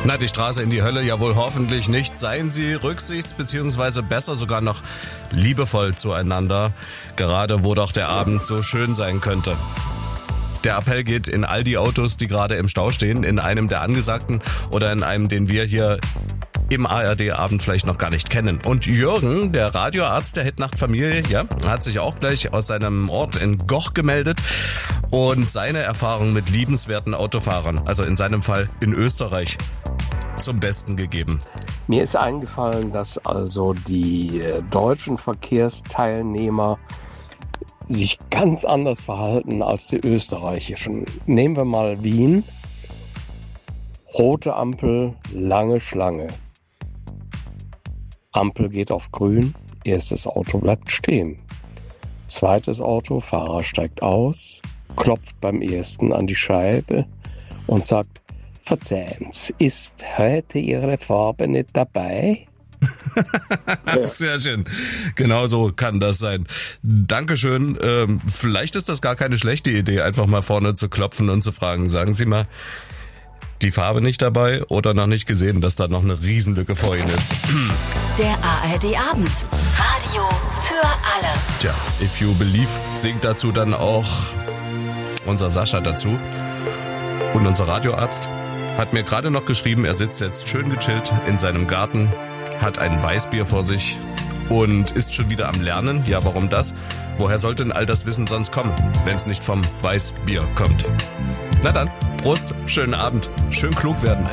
Na, die Straße in die Hölle ja wohl hoffentlich nicht. Seien Sie bzw. besser sogar noch liebevoll zueinander, gerade wo doch der Abend so schön sein könnte. Der Appell geht in all die Autos, die gerade im Stau stehen, in einem der angesagten oder in einem, den wir hier im ARD-Abend vielleicht noch gar nicht kennen. Und Jürgen, der Radioarzt der Hitnacht-Familie, ja, hat sich auch gleich aus seinem Ort in Goch gemeldet und seine Erfahrung mit liebenswerten Autofahrern, also in seinem Fall in Österreich, zum Besten gegeben. Mir ist eingefallen, dass also die deutschen Verkehrsteilnehmer sich ganz anders verhalten als die österreichischen. Nehmen wir mal Wien. Rote Ampel, lange Schlange. Ampel geht auf grün, erstes Auto bleibt stehen. Zweites Auto, Fahrer steigt aus, klopft beim ersten an die Scheibe und sagt: Verzeihen Sie, ist heute Ihre Farbe nicht dabei? Ja. Sehr schön. Genau so kann das sein. Dankeschön. Vielleicht ist das gar keine schlechte Idee, einfach mal vorne zu klopfen und zu fragen, sagen Sie mal, die Farbe nicht dabei oder noch nicht gesehen, dass da noch eine Riesenlücke vor Ihnen ist. Der ARD-Abend. Radio für alle. Tja, If You Believe singt dazu dann auch unser Sascha dazu. Und unser Radioarzt hat mir gerade noch geschrieben, er sitzt jetzt schön gechillt in seinem Garten, hat ein Weißbier vor sich und ist schon wieder am Lernen. Ja, warum das? Woher sollte denn all das Wissen sonst kommen, wenn es nicht vom Weißbier kommt? Na dann, Prost, schönen Abend, schön klug werden.